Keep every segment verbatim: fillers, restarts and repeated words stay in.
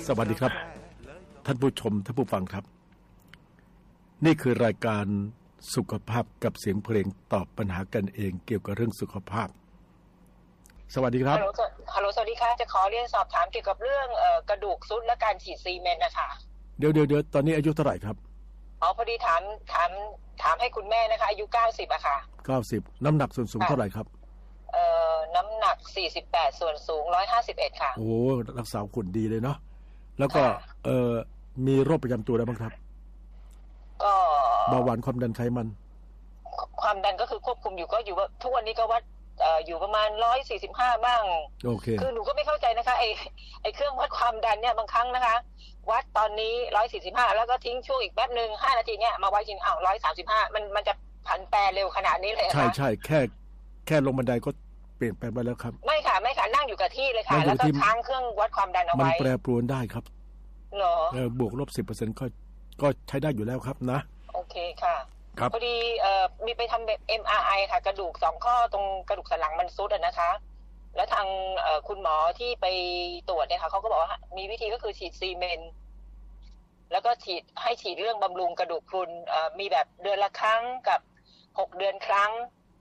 สวัสดีครับท่านผู้ชมท่านผู้ฟังครับนี่คือรายการสุขภาพกับเสียงเพลงตอบปัญหากันเองเกี่ยวกับเรื่องสุขภาพสวัสดีครับฮัลโหลสวัสดีค่ะจะขอเรียนสอบถามเกี่ยวกับเรื่องเอ่อกระดูกทรุดและการฉีดซีเมนต์นะคะเดี๋ยวเดี๋ยวเดี๋ยวตอนนี้อายุเท่าไหร่ครับอ๋อพอดีถามถามถามให้คุณแม่นะคะอายุเก้าสิบอะค่ะเก้าสิบน้ำหนักส่วนสูงเท่าไหร่ครับเอ่อน้ำหนักสี่สิบแปดส่วนสูงหนึ่งร้อยห้าสิบเอ็ดค่ะโอ้รักษาหุ่นดีเลยเนาะแล้วก็เอ่อมีโรคประจำตัวอะไรบ้างครับก็เบาหวานความดันไขมันความดันก็คือควบคุมอยู่ก็อยู่ว่าทุกวันนี้ก็วัดเอ่ออยู่ประมาณหนึ่งร้อยสี่สิบห้าบ้างโอเคคือหนูก็ไม่เข้าใจนะคะไอ้ไอ้เครื่องวัดความดันเนี่ยบางครั้งนะคะวัดตอนนี้หนึ่งร้อยสี่สิบห้าแล้วก็ทิ้งช่วงอีกแป๊บนึงห้านาทีเนี่ยมาวัดจริงอ้าวหนึ่งร้อยสามสิบห้ามันมันจะผันแปรเร็วขนาดนี้เลยใช่ใช่แค่แค่ลงบันไดก็เปลี่ยนแปลงไปแล้วครับไม่ค่ะไม่ค่ะนั่งอยู่กับที่เลยค่ะแล้วก็ค้างเครื่องวัดความดันเอาไว้มันแปรปรวนได้ครับเหรอเออบวกลบ สิบเปอร์เซ็นต์ ก็ก็ใช้ได้อยู่แล้วครับนะโอเคค่ะครับพอดีเอ่อมีไปทำแบบ เอ็ม อาร์ ไอ ค่ะกระดูกสองข้อตรงกระดูกสันหลังมันซุดอ่ะนะคะแล้วทางเอ่อคุณหมอที่ไปตรวจเนี่ยค่ะเขาก็บอกว่ามีวิธีก็คือฉีดซีเมนต์แล้วก็ฉีดให้ฉีดเรื่องบำรุงกระดูกพรุนเอ่อมีแบบเดือนละครั้งกับหกเดือนครั้ง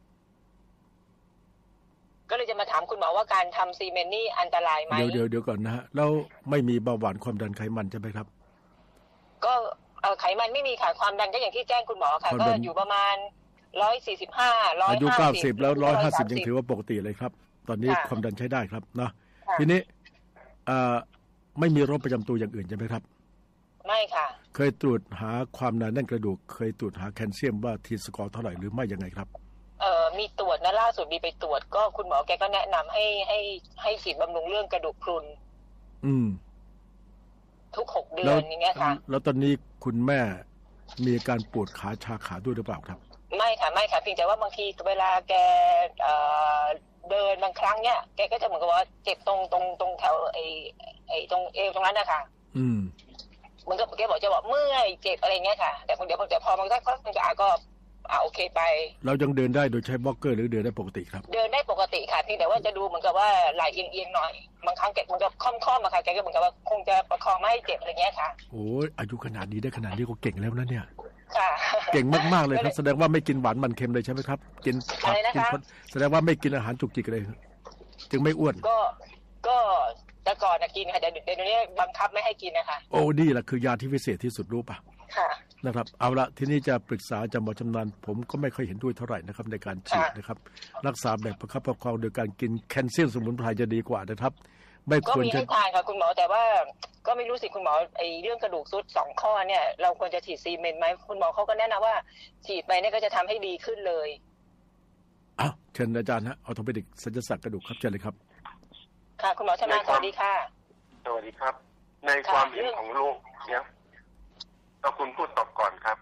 ก็เลยจะมาถามคุณหมอว่าการทำซีเมนต์นี่อันตรายไหมเดี๋ยวเดี๋ยวเดี๋ยวก่อนนะฮะแล้วไม่มีเบาหวานความดันไขมันใช่ไหมครับก็เอ่อไขมันไม่มีค่ะความดันก็อย่างที่แจ้งคุณหมอค่ะก็อยู่ประมาณหนึ่งร้อยสี่สิบห้า หนึ่งร้อยห้าสิบอายุเก้าสิบแล้วหนึ่งร้อยห้าสิบยังถือว่าปกติเลยครับตอนนี้ความดันใช้ได้ครับนะทีนี้เอ่อไม่มีโรคประจำตัวอย่างอื่นใช่ไหมครับไม่ค่ะเคยตรวจหาความหนาแน่นกระดูกเคยตรวจหาแคลเซียมว่าทีสกอร์เท่าไหร่หรือไม่ยังไงครับเอ่อมีตรวจนะล่าสุดมีไปตรวจก็คุณหมอแกก็แนะนำให้ให้ให้ฉีดบำรุงเรื่องกระดูกพรุนอืมทุกหกเดือนอย่างเงี้ยค่ะแล้วตอนนี้คุณแม่มีอาการปวดขาชาขาด้วยหรือเปล่าครับไม่ค่ะไม่ค่ะเพียงแต่ว่าบางทีเวลาแกเอ่อเดินบางครั้งเนี้ยแกก็จะเหมือนกับว่าเจ็บตรงตรงตรงแถวไอ้ไอ้ตรงเอวตรงนั้นนะคะอืมมันก็แกบอกจะบอกเมื่อยเจ็บอะไรเงี้ยค่ะแต่คนเดียวคนแต่พอมันก็มันก็อาก็อ่าโอเคไปเรายังเดินได้โดยใช้บล็อกเกอร์หรือเดินได้ปกติครับเดินได้ปกติค่ะเพียงแต่ว่าจะดูเหมือนกับว่าไหล่เอียงๆหน่อยบางครั้งแกมันก็ค่อมๆอะค่ะแกก็เหมือนกับว่าคงจะประคองไม่ให้เจ็บอะไรเงี้ยค่ะโอ้ยอายุขนาดนี้ได้ขนาดนี้ก็เก่งแล้วนะเนี่ยค่ะเก่งมากๆเลยครับแสดงว่าไม่กินหวานมันเค็มเลยใช่ไหมครับกินผักกินผลแสดงว่าไม่กินอาหารจุกจิกเลยจึงไม่อ้วนก็ก็แต่ก่อนกินค่ะแต่เดี๋ยวนี้บังคับไม่ให้กินนะคะโอ้นี่แหละคือยาที่พิเศษที่สุดรู้ป่ะค่ะนะครับเอาละทีนี้จะปรึกษาจำหมอชำนาญผมก็ไม่ค่อยเห็นด้วยเท่าไหร่นะครับในการฉีดนะครับรักษาแบบประคับประคองโดยการกินแคลเซียมสมุนไพรจะดีกว่านะครับไม่ควรจะก็มีให้ทานค่ะคุณหมอแต่ว่าก็ไม่รู้สิคุณหมอไอ้เรื่องกระดูกทรุดสองข้อเนี่ยเราควรจะฉีดซีเมนต์ไหมคุณหมอเขาก็แนะนำว่าฉีดไปเนี่ยก็จะทำให้ดีขึ้นเลยอ้าวเชิญอาจารย์ฮะออร์โทเพดิกศัลยศาสตร์กระดูกครับเชิญเลยครับค่ะคุณหมอชำนาญสวัสดีค่ะสวัสดีครับในความเห็นของลูกเนี่ยเอาคุณพูดตอบก่อนครับ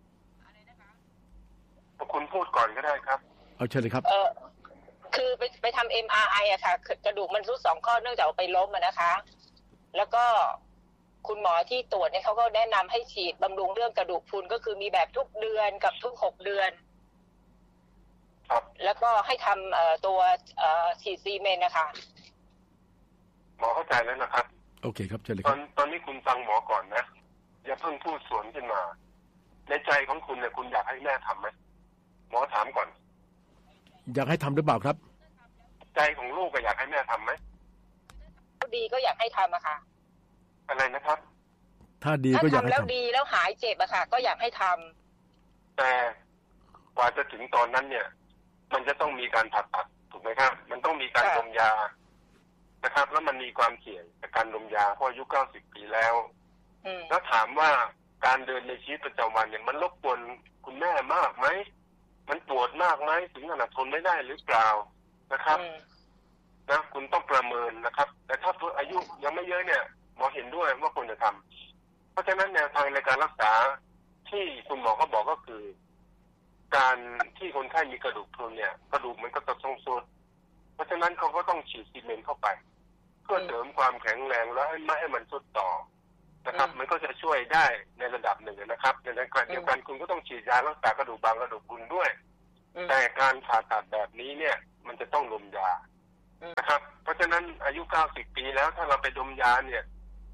เอาคุณพูดก่อนก็ได้ครับเอาเชิญเลยครับเออคือไปไปทำ เอ็ม อาร์ ไอ อะค่ะกระดูกมันทรุดสองข้อเนื่องจากไปล้มอะนะคะแล้วก็คุณหมอที่ตรวจเนี่ยเขาก็แนะนำให้ฉีดบำรุงเรื่องกระดูกพรุนก็คือมีแบบทุกเดือนกับทุกหกเดือนครับแล้วก็ให้ทำเอ่อตัวเอ่อฉีดซีเมนต์นะคะหมอเข้าใจแล้วนะครับโอเคครับเชิญเลยตอนตอนนี้คุณฟังหมอก่อนนะอย่าเพิ่งพูดสวนขึ้นมาในใจของคุณเนี่ยคุณอยากให้แม่ทำไหมหมอถามก่อนอยากให้ทำหรือเปล่าครับใจของลูกก็อยากให้แม่ทำไหมดีก็อยากให้ทำอะค่ะอะไรนะครับถ้าดีก็อยากให้ทำแล้วดีแล้วหายเจ็บอะค่ะก็อยากให้ทำแต่กว่าจะถึงตอนนั้นเนี่ยมันจะต้องมีการผ่าตัดถูกไหมครับมันต้องมีการดมยานะครับแล้วมันมีความเสี่ยงจากการดมยาเพราะอายุเก้าสิบปีแล้วแล้วถามว่าการเดินในชีวิตประจำวันเนี่ยมันรบกวนคุณแม่มากไหมมันปวดมากไหมถึงขนาดทนไม่ได้หรือเปล่านะครับนะคุณต้องประเมินนะครับแต่ถ้าอายุยังไม่เยอะเนี่ยหมอเห็นด้วยว่าควรจะทำเพราะฉะนั้นแนวทางในการรักษาที่คุณหมอเขาบอกก็คือการที่คนไข้มีกระดูกพรุนเนี่ยกระดูกมันก็จะทรงสุดเพราะฉะนั้นเขาก็ต้องฉีดซีเมนต์เข้าไปเพื่อเสริมความแข็งแรงและไม่ให้มันทรุดต่อนะครับมันก็จะช่วยได้ในระดับหนึ่งนะครับในขณะเดียวกันคุณก็ต้องฉีดยารักษากระดูกบางกระดูกพรุนด้วยแต่การผ่าตัดแบบนี้เนี่ยมันจะต้องดมยานะครับเพราะฉะนั้นอายุเก้าสิบปีแล้วถ้าเราไปดมยาเนี่ย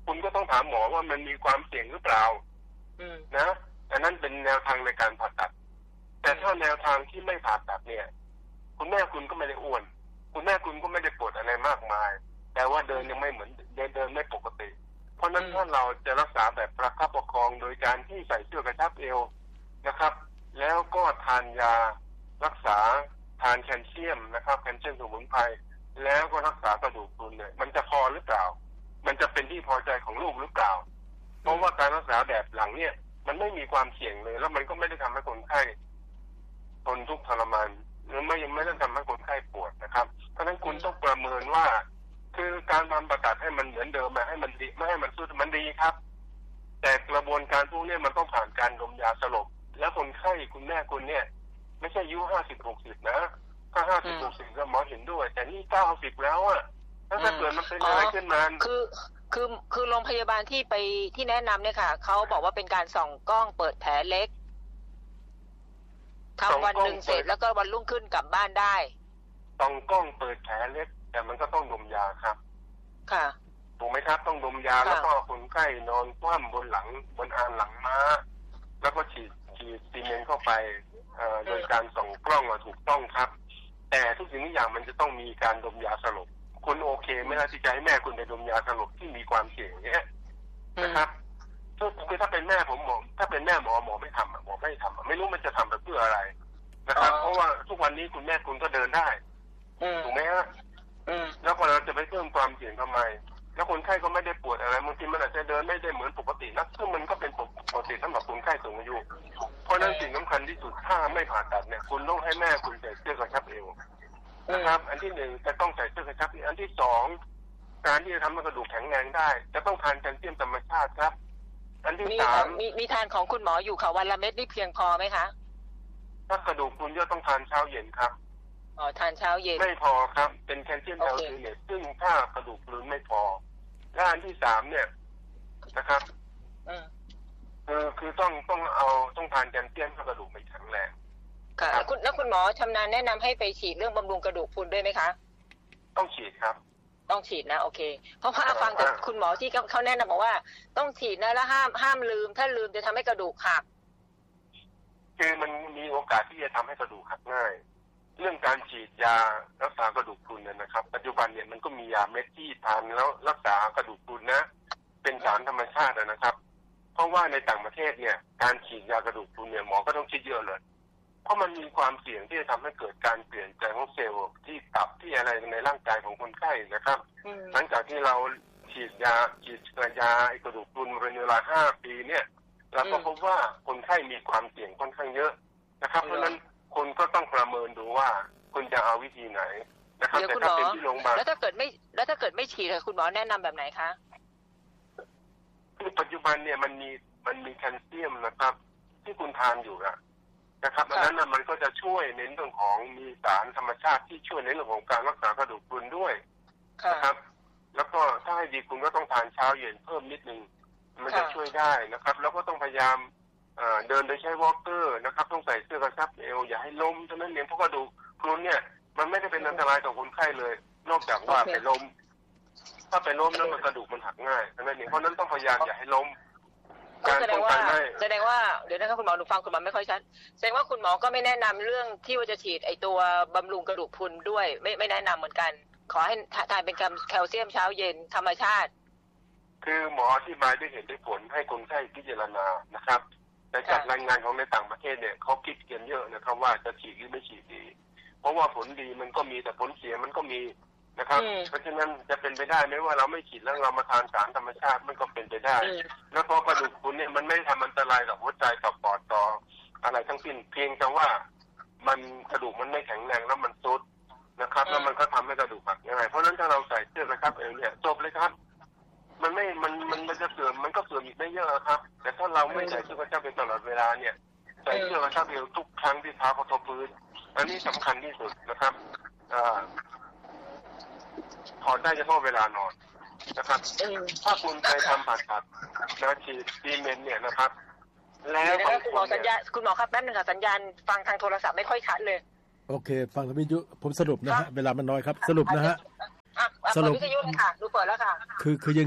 คุณก็ต้องถามหมอว่ามันมีความเสี่ยงหรือเปล่านะอันนั้นเป็นแนวทางในการผ่าตัดแต่ถ้าแนวทางที่ไม่ผ่าตัดเนี่ยคุณแม่คุณก็ไม่ได้อ้วนคุณแม่คุณก็ไม่ได้ปวดอะไรมากมายแต่ว่าเดินยังไม่เหมือนเดินเดินไม่ปกติเพราะนั้นถ้าเราจะรักษาแบบประคับประคองโดยการที่ใส่เสื้อกระชับเอวนะครับแล้วก็ทานยารักษาทานแคลเซียมนะครับแคลเซียมสมุนไพรแล้วก็รักษากระดูกพรุนเนี่ยมันจะพอหรือเปล่ามันจะเป็นที่พอใจของลูกหรือเปล่าเพราะว่าการรักษาแบบหลังเนี่ยมันไม่มีความเสี่ยงเลยแล้วมันก็ไม่ได้ทำให้คนไข้ทนทุกข์ทรมานหรือไม่ยังไม่ได้ทำให้คนไข้ปวดนะครับเพราะฉะนั้นคุณต้องประเมินว่าคือการบำบัดให้มันเหมือนเดิมให้มันดีไม่ให้มันสุดมันดีครับแต่กระบวนการพวกนี้มันต้องผ่านการดมยาสลบแล้วคนไข้คุณแม่คุณเนี่ยไม่ใช่อายุห้าสิบหกสิบนะถ้าห้าสิบหกสิบก็หมอเห็นด้วยแต่นี่เก้าสิบแล้วอ่ะถ้าเกิดมันเป็นอะไรขึ้นมาคือคือคือโรงพยาบาลที่ไปที่แนะนำเนี่ยค่ะเขาบอกว่าเป็นการส่องกล้องเปิดแผลเล็กทำวันหนึ่งเสร็จแล้วก็วันรุ่งขึ้นกลับบ้านได้ส่องกล้องเปิดแผลเล็กแต่มันก็ต้องดมยาครับค่ะถูกไหมครับต้องดมยาแล้วก็คนไข้นอนคว่ำบนหลังบนอานหลังม้าแล้วก็ฉีดฉีดซีเมนต์เข้าไปโดยการส่องกล้องถูกต้องครับแต่ทุกสิ่งทุกอย่างมันจะต้องมีการดมยาสลบคุณโอเคไม่น่าที่จะให้แม่คุณไปดมยาสลบที่มีความเสี่ยงเนี้ยนะครับคือถ้าเป็นแม่ผมหมอถ้าเป็นแม่หมอหมอไม่ทำหมอไม่ทำไม่รู้มันจะทำไปเพื่ออะไรนะครับเพราะว่าทุกวันนี้คุณแม่คุณก็เดินได้ถูกไหมฮะแล้วพอเราจะไปเพิ่มความเสี่ยงทำไมแล้วคนไข้ก็ไม่ได้ปวดอะไรบางทีมันอาจจะเดินไม่ได้เหมือนปกตินะซึ่งมันก็เป็นปกติสำหรับคนไข้สูงอายุเพราะนั้นสิ่งสำคัญที่สุดถ้าไม่ผ่าตัดเนี่ยคุณต้องให้แม่คุณใส่เสื้อกระชับเอวนะครับอันที่หนึ่งจะต้องใส่เสื้อกระชับอันที่สองการที่จะทำให้กระดูกแข็งแรงได้จะต้องทานแคลเซียมธรรมชาติครับอันที่สามมีมีทานของคุณหมออยู่ค่ะวันละเม็ดนี่เพียงพอไหมคะถ้ากระดูกพรุนเยอะต้องทานเช้าเย็นครับอ๋อทานเช้าเย็นไม่พอครับเป็นแคลเซียมแอลซีเนตซึ่งถ้ากระดูกพรุนไม่พอและอันที่สามเนี่ยนะครับคือคือต้องต้องเอาต้องทานแคลเซียมให้กระดูกมันแข็งแรงค่ะแล้วคุณแล้วคุณหมอชำนาญแนะนำให้ไปฉีดเรื่องบำรุงกระดูกพรุนด้วยไหมคะต้องฉีดครับต้องฉีดนะโอเคเพราะว่าฟังจากคุณหมอที่เขาแนะนำบอกว่าต้องฉีดนะแล้วห้ามห้ามลืมถ้าลืมจะทำให้กระดูกหักคือมันมีโอกาสที่จะทำให้กระดูกหักง่ายเรื่องการฉีดยารักษากระดูกพรุนเนี่ยนะครับปัจจุบันเนี่ยมันก็มียาเม็ดที่ทานแล้วรักษากระดูกพรุนนะเป็นสารธรรมชาตินะครับเพราะว่าในต่างประเทศเนี่ยการฉีดยากระดูกพรุนเนี่ยหมอก็ต้องคิดเยอะเลยเพราะมันมีความเสี่ยงที่จะทำให้เกิดการเปลี่ยนแปลงของเซลล์ที่ตับที่อะไรในร่างกายของคนไข้นะครับหลังจากที่เราฉีดยาฉีดยากระดูกพรุนเป็นเวลาห้าปีเนี่ยเราก็พบว่าคนไข้มีความเสี่ยงค่อนข้างเยอะนะครับเพราะฉะนั้นคุณก็ต้องประเมินดูว่าคุณจะเอาวิธีไหนนะครับแต่ถ้าเป็นที่โรงพยาบาลแล้วถ้าเกิดไม่แล้วถ้าเกิดไม่ฉีดคุณหมอแนะนำแบบไหนคะคือปัจจุบันเนี่ยมันมีมันมีแคลเซียมนะครับที่คุณทานอยู่นะนะครับอันนั้นมันก็จะช่วยในเรื่องของมีสารธรรมชาติที่ช่วยในเรื่องของการรักษากระดูกพรุนด้วยนะครับแล้วก็ถ้าให้ดีคุณก็ต้องทานเช้าเย็นเพิ่มนิดนึงมันจะช่วยได้นะครับแล้วก็ต้องพยายามเดินโดยใช้วอล์กเกอร์นะครับต้องใส่เสื้อกระชับเอวอย่าให้ล้มเท่านั้นเองเพราะกระดูกพรุนเนี่ยมันไม่ได้เป็นอันตรายต่อคนไข้เลยนอกจากว่าไปล้มถ้าไปล้มแล้วมันกระดูกมันหักง่ายเท่านั้นเองเพราะนั้นต้องพยายามอย่าให้ล้มการป้องกันไม่แสดงว่าเดี๋ยวนะครับคุณหมอหนูฟังคุณหมอไม่ค่อยชัดแสดงว่าคุณหมอก็ไม่แนะนำเรื่องที่ว่าจะฉีดไอตัวบำรุงกระดูกพรุนด้วยไม่ไม่แนะนำเหมือนกันขอให้ทานเป็นแคลเซียมเช้าเย็นธรรมชาติคือหมออธิบายด้วยเหตุด้วยผลให้คนไข้พิจารณานะครับแต่จากรายงานของในต่างประเทศเนี่ยเขาคิดกันเยอะนะครับว่าจะฉีดหรือไม่ฉีดดีเพราะว่าผลดีมันก็มีแต่ผลเสียมันก็มีนะครับเพราะฉะนั้นจะเป็นไปได้ไหมว่าเราไม่ฉีดแล้วเรามาทานสารธรรมชาติมันก็เป็นไปได้แล้วพอกระดูกพรุนเนี่ยมันไม่ทำอันตรายกับหัวใจกับปอดต่ออะไรทั้งสิ้นเพียงแต่ว่ามันกระดูกมันไม่แข็งแรงแล้วมันทรุดนะครับแล้วมันก็ทำให้กระดูกหักง่ายเพราะฉะนั้นถ้าเราใส่เสื้อกระชับเอวเนี่ยจบเลยครับมันไม่มันมันมันจะเสื่อมมันก็เสื่อมอีกไม่เยอะครับแต่ถ้าเราไม่ใส่เสื้อกระชับเอวตลอดเวลาเนี่ยใส่เสื้อกระชับเอวทุกครั้งที่เท้ากระทบพื้นอันนี้สำคัญที่สุดนะครับอ่าถอดได้เฉพาะเวลานอนนะครับถ้าคุณไปทำผ่าตัดนะฉีดซีเมนต์เนี่ยนะครับแล้วคุณหมอสัญญาคุณหมอครับแป๊บนึงค่ะสัญญาณฟังทางโทรศัพท์ไม่ค่อยชัดเลยโอเคฟังทางวิทยุผมสรุปนะฮะเวลามันน้อยครับสรุปนะฮะสรุปวิทยุเลยค่ะดูเปิดแล้วค่ะคือคืออย่างเงี้ย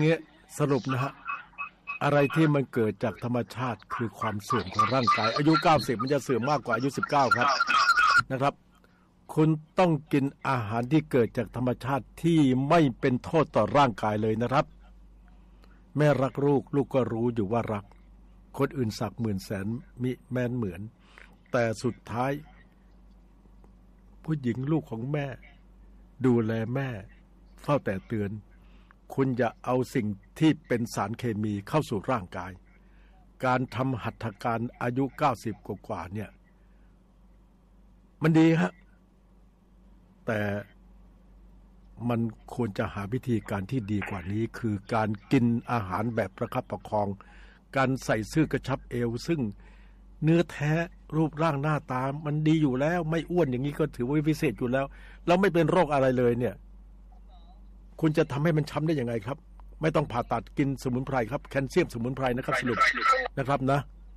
สรุปนะฮะอะไรที่มันเกิดจากธรรมชาติคือความเสื่อมของร่างกายอายุเก้าสิบมันจะเสื่อมมากกว่าอายุสิบเก้าครับนะครับคุณต้องกินอาหารที่เกิดจากธรรมชาติที่ไม่เป็นโทษต่อร่างกายเลยนะครับแม่รักลูกลูกก็รู้อยู่ว่ารักคนอื่นสักหมื่นแสนมิแม้นเหมือนแต่สุดท้ายผู้หญิงลูกของแม่ดูแลแม่เฝ้าแต่เตือนคุณอย่าเอาสิ่งที่เป็นสารเคมีเข้าสู่ร่างกายการทำหัตถการอายุเก้าสิบกว่าๆเนี่ยมันดีฮะแต่มันควรจะหาวิธีการที่ดีกว่านี้คือการกินอาหารแบบประคับประคองการใส่เสื้อกระชับเอวซึ่งเนื้อแท้รูปร่างหน้าตามันดีอยู่แล้วไม่อ้วนอย่างนี้ก็ถือว่าพิเศษอยู่แล้วแล้วไม่เป็นโรคอะไรเลยเนี่ยคุณจะทำให้มันช้ำได้ยังไงครับไม่ต้องผ่าตัดกินสมุนไพรครับแคลเซียมสมุนไพรนะครับสรุปนะครับนะ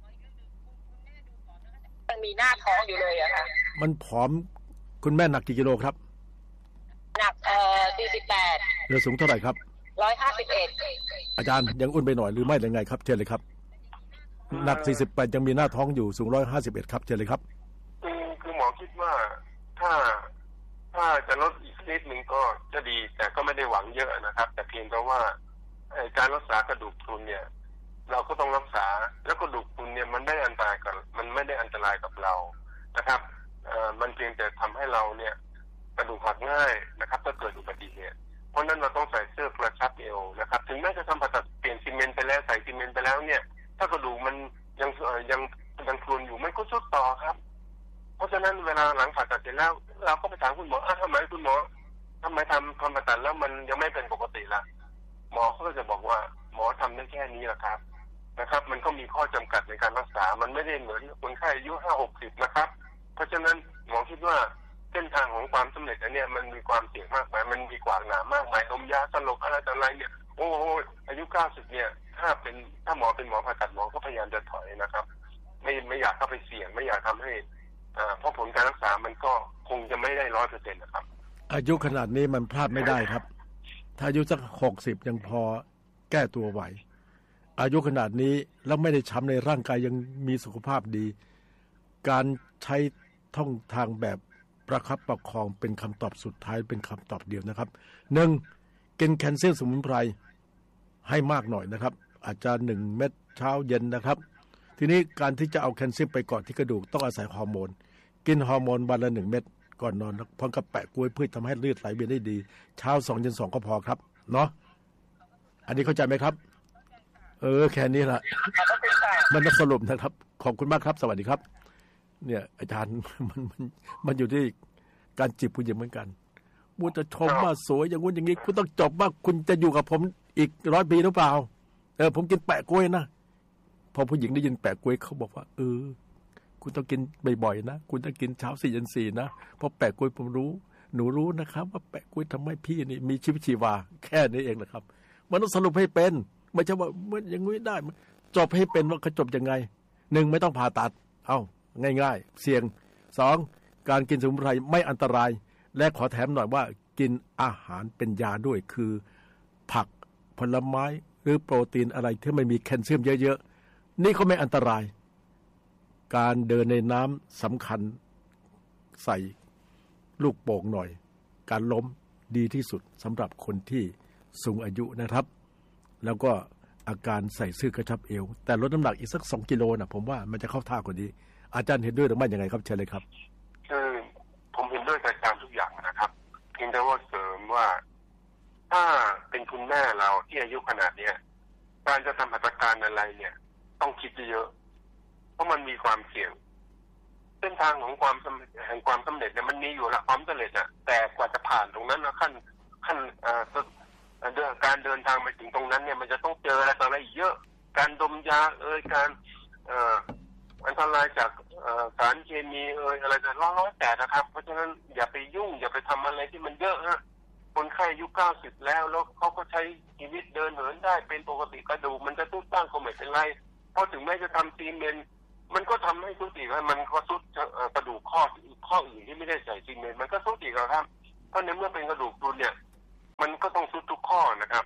มันมีหน้าท้องอยู่เลยอะค่ะมันผอมคุณแม่หนักกี่กิโลครับหนักเอ่อสี่สิบแปดเหลือสูงเท่าไหร่ครับร้อยห้าสิบเอ็ดอาจารย์ยังอ้วนไปหน่อยหรือไม่หรือไงครับเชิญเลยครับหนักสี่สิบแปดยังมีหน้าท้องอยู่สูงร้อยห้าสิบเอ็ดครับเชิญเลยครับคือคือหมอคิดว่าถ้าถ้าจะลดอีกนิดนึงก็จะดีแต่ก็ไม่ได้หวังเยอะนะครับแต่เพียงแต่ว่าการรักษากระดูกพรุนเนี่ยเราก็ต้องรักษาแล้วกระดูกพรุนเนี่ยมันไม่ได้อันตรายกับมันไม่ได้อันตรายกับเรานะครับมันเพียงแต่ทำให้เราเนี่ยกระดูกหักง่ายนะครับถ้าเกิดอุบัติเหตุเพราะนั้นเราต้องใส่เสื้อกระชับเอวนะครับถึงแม้จะทำผ่าตัดเปลี่ยนซีเมนต์ไปแล้วใส่ซีเมนต์ไปแล้วเนี่ยถ้ากระดูกมันยังยังยังพรุนอยู่มันก็ทรุดต่อครับเพราะฉะนั้นเวลาหลังผ่าตัดเสร็จแล้วเราก็ไปถามคุณหมออ้าวทำไมคุณหมอทำไมทำทำผ่าตัดแล้วมันยังไม่เป็นปกติล่ะหมอเขาก็จะบอกว่าหมอทำได้แค่นี้แหละครับนะครับมันก็มีข้อจำกัดในการรักษามันไม่ได้เหมือนคนไข้อายุห้าหกสิบนะครับเพราะฉะนั้นหมอคิดว่าเส้นทางของความสำเร็จอันเนี้ยมันมีความเสี่ยงมากมายมันมีกว่างหนามากมายลมยาสลบอะไรต่ออะไรเนี่ยโอ้โหอายุเก้าสิบเนี่ยถ้าเป็นถ้าหมอเป็นหมอผ่าตัดหมอก็พยายามจะถอยนะครับไม่ไม่อยากเข้าไปเสี่ยงไม่อยากทำให้อ่าเพราะผลการรักษามันก็คงจะไม่ได้ร้อยเปอร์เซ็นต์นะครับอายุขนาดนี้มันพลาดไม่ได้ครับถ้าอายุสักหกสิบยังพอแก้ตัวไหวอายุขนาดนี้แล้วไม่ได้ช้ำในร่างกายยังมีสุขภาพดีการใช้ท่องทางแบบประคับประคองเป็นคำตอบสุดท้ายเป็นคำตอบเดียวนะครับหนึ่งกินแคลเซียมสมุนไพรให้มากหน่อยนะครับอาจจะหนึ่งเม็ดเช้าเย็นนะครับทีนี้การที่จะเอาแคลเซียมไปเกาะที่กระดูกต้องอาศัยฮอร์โมนกินฮอร์โมนวันละหนึ่งเม็ดก่อนนอนพร้อมกับแปะกล้วยเพื่อทำให้เลือดไหลเวียนได้ดีเช้าสองเย็นสองก็พอครับเนาะอันนี้เข้าใจไหมครับเออแค่นี้ละมันต้องสรุปนะครับขอบคุณมากครับสวัสดีครับเนี่ยอาจารย์มันมันมันอยู่ที่การจีบผู้หญิงเหมือนกันมูจะชมว่าสวยอย่างงู้นอย่างนี้คุณต้องจบว่าคุณจะอยู่กับผมอีกร้อยปีหรือเปล่าเออผมกินแปะกล้วยนะพอผู้หญิงได้ยินแปะกล้วยเขาบอกว่าเออคุณต้องกินบ่อยๆนะคุณต้องกินเช้าสี่เย็นสี่นะเพราะแปะกล้วยผมรู้หนูรู้นะครับว่าแปะกล้วยทำให้พี่นี่มีชีวิตชีวาแค่นี้เองนะครับมันต้องสรุปให้เป็นไม่ใช่ว่ามันอย่างงี้ได้จบให้เป็นว่าเขาจบยังไงหนึ่งไม่ต้องผ่าตัดเอ้าง่ายๆเสี่ยงสองการกินสมุนไพรไม่อันตรายและขอแถมหน่อยว่ากินอาหารเป็นยาด้วยคือผักผลไม้หรือโปรตีนอะไรที่ไม่มีแคลเซียมเยอะๆนี่ก็ไม่อันตรายการเดินในน้ำสำคัญใส่ลูกโป่งหน่อยการล้มดีที่สุดสำหรับคนที่สูงอายุนะครับแล้วก็อาการใส่เสื้อกระชับเอวแต่ลดน้ำหนักอีกสักสองกิโลนะผมว่ามันจะเข้าท่ากว่านี้อาจารย์เห็นด้วยหรือไม่ยังไงครับเชิญเลยครับคือผมเห็นด้วยกับอาจารย์ทุกอย่างนะครับเพียงแต่ว่าเสริมว่าถ้าเป็นคุณแม่เราที่อายุขนาดเนี้ยการจะทำหัตถการอะไรเนี่ยต้องคิดเยอะเพราะมันมีความเสี่ยงเส้นทางของความแห่งความสำเร็จเนี่ยมันมีอยู่ละความสำเร็จนะแต่กว่าจะผ่านตรงนั้นนะขั้นขั้นเดินการเดินทางไปถึงตรงนั้นเนี่ยมันจะต้องเจออะไรต่ออะไรเยอะการดมยาเอ่ยการอันตรายจากสารเคมีเอ่ยอะไรแต่ร้อยแต่นะครับเพราะฉะนั้นอย่าไปยุ่งอย่าไปทำอะไรที่มันเยอะฮะคนไข้อายุเก้าสิบแล้วแล้วเขาก็ใช้ชีวิตเดินเหินได้เป็นปกติกระดูกมันจะทุบตั้งก็ไม่เป็นไรเพราะถึงแม้จะทำซีเมนต์มันก็ทำให้ทุบอีกมันก็ทุบกระดูกข้อข้ออื่นที่ไม่ได้ใส่ซีเมนต์มันก็ทุบอีกครับเพราะในเมื่อเป็นกระดูกพรุนเนี่ยมันก็ต้องทุบทุกข้อนะครับ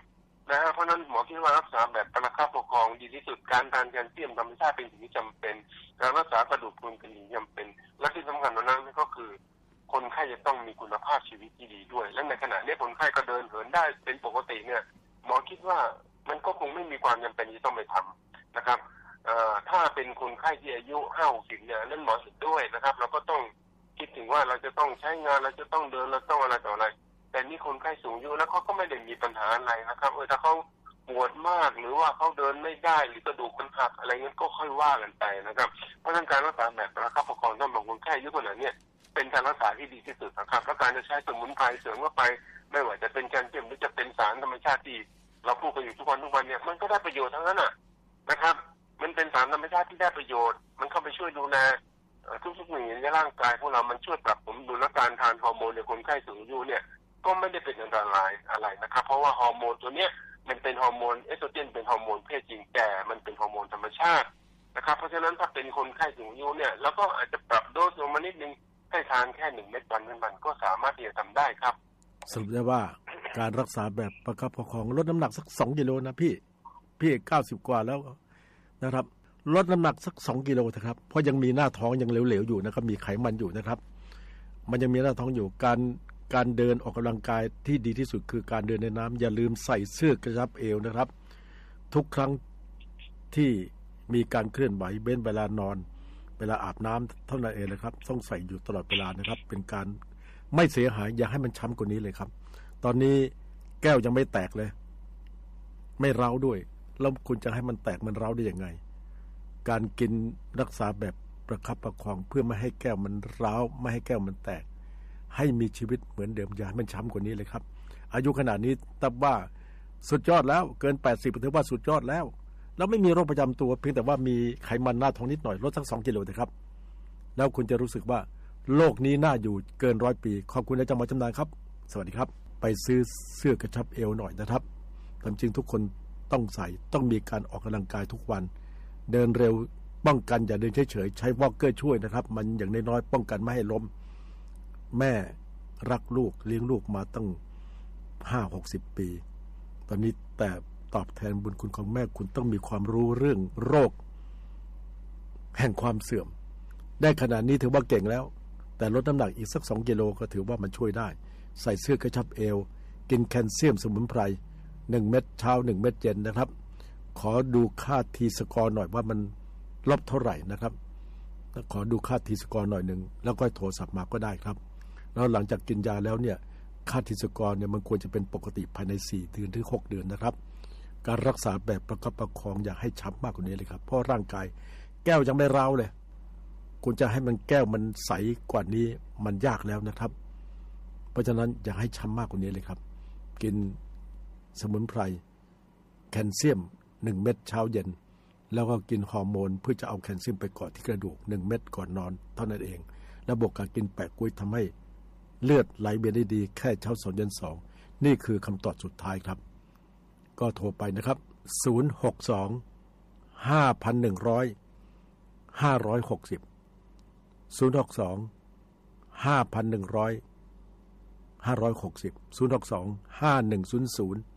นะฮะเพราะนั้นหมอคิดว่ารักษาแบบประคับประคองดีที่สุดการทานแคลเซียมธรรมชาติเป็นสิ่งที่จำเป็นการรักษากระดูกพรุนเป็นสิ่งที่จำเป็นและที่สำคัญกว่านั้นก็คือคนไข้จะต้องมีคุณภาพชีวิตที่ดีด้วยและในขณะนี้คนไข้ก็เดินเหินได้เป็นปกติเนี่ยหมอคิดว่ามันก็คงไม่มีความจำเป็นที่ต้องไปทำนะครับถ้าเป็นคนไข้ที่อายุห้าหกสิบเนี่ยนั่นหมอเห็นด้วยนะครับเราก็ต้องคิดถึงว่าเราจะต้องใช้งานเราจะต้องเดินเราต้องอะไรต่ออะไรแต่นี่คนไข้สูงอายุแล้วเขาก็ไม่ได้มีปัญหาอะไรนะครับเออถ้าเขาปวดมากหรือว่าเขาเดินไม่ได้หรือกระดูกมันหักอะไรเงี้ยก็ค่อยว่ากันไปนะครับเพราะฉะนั้นการรักษาแบบประคับประคองสำหรับคนไข้อายุขนาดนี้เป็นการรักษาที่ดีที่สุดนะครับและการจะใช้สมุนไพรเสริมเข้าไปไม่ว่าจะเป็นแคลเซียมหรือจะเป็นสารธรรมชาติที่เราพูดกันอยู่ทุกวันทุกวันเนี่ยมันก็ได้ประโยชน์ทั้งนั้นนะครับมันเป็นสารธรรมชาติที่ได้ประโยชน์มันเข้าไปช่วยดูแลทุกๆหน่วยในร่างกายพวกเรามันช่วยปรับสมดุลและการทานฮอร์โมนในคนไข้สูงอายุเนี่ยก็ไม่ได้เป็นอันตรายอะไรนะครับเพราะว่าฮอร์โมนตัวเนี้ยมันเป็นฮอร์โมนเอสโตรเจนเป็นฮอร์โมนเพศจริงแต่มันเป็นฮอร์โมนธรรมชาตินะครับเพราะฉะนั้นถ้าเป็นคนไข้สูงอายุเนี่ยแล้วก็อาจจะปรับโดสลงมานิดนึงให้ทานแค่หนึ่งเม็ดวันเป็นวันก็สามารถที่จะทำได้ครับสรุปได้ว่าการรักษาแบบประคับประคองลดน้ำหนักสักสองกิโลนะพี่พี่เก้าสิบกว่าแล้วนะครับลดน้ำหนักสักสองกิโลนะครับเพราะยังมีหน้าท้องยังเหลวๆอยู่นะครับมีไขมันอยู่นะครับมันยังมีหน้าท้องอยู่การการเดินออกกำลังกายที่ดีที่สุดคือการเดินในน้ำอย่าลืมใส่เสื้อกระชับเอวนะครับทุกครั้งที่มีการเคลื่อนไหวเว้นเวลานอนเวลาอาบน้ำเท่านั้นเองนะครับต้องใส่อยู่ตลอดเวลานะครับเป็นการไม่เสียหายอย่าให้มันช้ำกว่านี้เลยครับตอนนี้แก้วยังไม่แตกเลยไม่ร้าวด้วยแล้วคุณจะให้มันแตกมันร้าวได้ยังไงการกินรักษาแบบประคับประคองเพื่อไม่ให้แก้วมันร้าวไม่ให้แก้วมันแตกให้มีชีวิตเหมือนเดิมอย่าให้มันช้ำกว่านี้เลยครับอายุขนาดนี้ตับว่าสุดยอดแล้วเกินแปดสิบถือว่าสุดยอดแล้วแล้วไม่มีโรคประจำตัวเพียงแต่ว่ามีไขมันหน้าท้องนิดหน่อยลดสักสองกิโลนะครับแล้วคุณจะรู้สึกว่าโลกนี้น่าอยู่เกินร้อยปีขอบคุณอาจารย์หมอชำนาญครับสวัสดีครับไปซื้อเสื้อกระชับเอวหน่อยนะครับตามจริงทุกคนต้องใส่ต้องมีการออกกำลังกายทุกวันเดินเร็วป้องกันอย่าเดินเฉยๆใช้วอล์กเกอร์ช่วยนะครับมันอย่างน้อยๆป้องกันไม่ให้ล้มแม่รักลูกเลี้ยงลูกมาตั้งห้าหกสิบปีตอนนี้แต่ตอบแทนบุญคุณของแม่คุณต้องมีความรู้เรื่องโรคแห่งความเสื่อมได้ขนาดนี้ถือว่าเก่งแล้วแต่ลดน้ำหนักอีกสักสองกิโลก็ถือว่ามันช่วยได้ใส่เสื้อกระชับเอวกินแคลเซียมสมุนไพรหนึ่งเม็ดเช้าหนึ่งเม็ดเย็นนะครับขอดูค่าทีสกอร์หน่อยว่ามันลบเท่าไหร่นะครับขอดูค่าทีสกอร์หน่อยหนึ่งแล้วก็โทรศัพท์มาก็ได้ครับแล้วหลังจากกินยาแล้วเนี่ยค่าทีสกอร์เนี่ยมันควรจะเป็นปกติภายในสี่เดือนถึงหกเดือนนะครับการรักษาแบบประคับประคองอย่าให้ช้ำมากกว่านี้เลยครับเพราะร่างกายแก้วยังไม่ร้าวเลยคุณจะให้มันแก้วมันใสกว่านี้มันยากแล้วนะครับเพราะฉะนั้นอย่าให้ช้ำมากกว่านี้เลยครับกินสมุนไพรแคลเซียมหนึ่งเม็ดเช้าเย็นแล้วก็กินฮอร์โมนเพื่อจะเอาแคลเซียมไปเกาะที่กระดูกหนึ่งเม็ดก่อนนอนเท่านั้นเองและบวกกับกินแปะกล้วยทำให้เลือดไหลเวียนได้ดีแค่เช้าสองเย็นสองนี่คือคำตอบสุดท้ายครับก็โทรไปนะครับศูนย์ หก สอง ห้า หนึ่ง ศูนย์ ห้า หก ศูนย์ ศูนย์ หก สอง ห้า หนึ่ง ศูนย์ ห้า หก ศูนย์ ศูนย์ หก สอง ห้า หนึ่ง ศูนย์ ศูนย์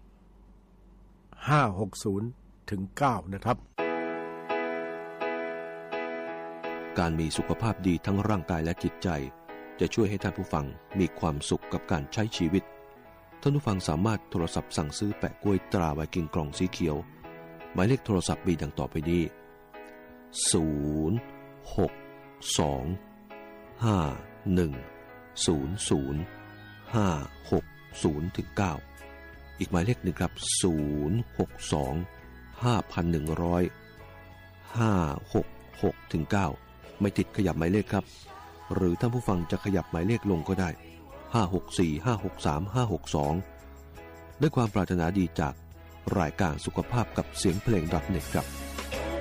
ห้า หก ศูนย์ถึงเก้านะครับการมีสุขภาพดีทั้งร่างกายและจิตใจจะช่วยให้ท่านผู้ฟังมีความสุขกับการใช้ชีวิตท่านผู้ฟังสามารถโทรศัพท์สั่งซื้อแปะกล้วยตราไวกิ้งกล่องสีเขียวหมายเลขโทรศัพท์มีดังต่อไปนี้ศูนย์ หก สอง ห้า หนึ่ง ศูนย์ ศูนย์ ห้า หก ศูนย์ถึงเก้าอีกหมายเลขหนึ่งครับศูนย์ หก สอง ห้า หนึ่ง ศูนย์ ห้า หก หกถึงเก้าไม่ติดขยับหมายเลขครับหรือท่านผู้ฟังจะขยับหมายเลขลงก็ได้ห้า หก สี่ ห้า หก สาม ห้า หก สองด้วยความปรารถนาดีจากรายการสุขภาพกับเสียงเพลง .net ครับ